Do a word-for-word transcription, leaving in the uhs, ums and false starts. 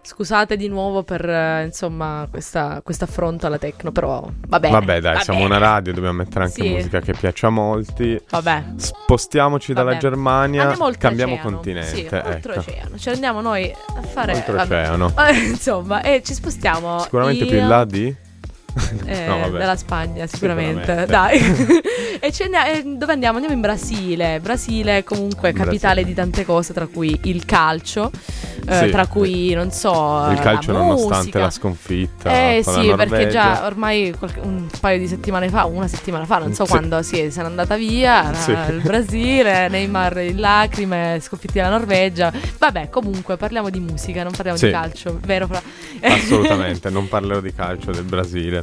Scusate di nuovo per eh, insomma questa affronto alla techno, però va bene. Vabbè dai, va siamo bene. una radio, dobbiamo mettere anche Sì. musica che piace a molti. Vabbè. Spostiamoci Vabbè. dalla Germania, Andiamo cambiamo oltreoceano. continente. Sì, ecco. oltreoceano. Ci andiamo noi a fare Oltreoceano. vabbè. Insomma, e ci spostiamo. Sicuramente io... più in là di... Eh, No, vabbè. della Spagna sicuramente, Sicuramente. dai. E ce ne- e dove andiamo? Andiamo in Brasile. Brasile comunque In capitale Brasile. di tante cose, tra cui il calcio, eh, Sì. tra cui non so Il calcio la nonostante musica. la sconfitta Eh con sì, la perché Norvegia. già ormai qualche- un paio di settimane fa, una settimana fa, non so Sì. quando, sì, se n'è andata via Sì. la- il Brasile, Neymar in lacrime, sconfitti la Norvegia. Vabbè, comunque parliamo di musica, non parliamo Sì. di calcio, vero? Fra? Assolutamente, non parlerò di calcio del Brasile.